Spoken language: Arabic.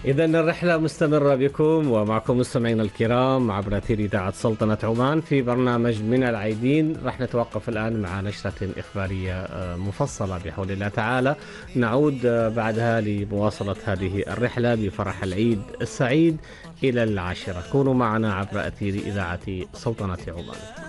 إذا الرحلة مستمرة بكم ومعكم مستمعينا الكرام عبر أثير إذاعة سلطنة عمان في برنامج من العيدين. راح نتوقف الآن مع نشرة إخبارية مفصلة بحول الله تعالى. نعود بعدها لمواصلة هذه الرحلة بفرح العيد السعيد إلى العاشرة. كونوا معنا عبر أثير إذاعة سلطنة عمان.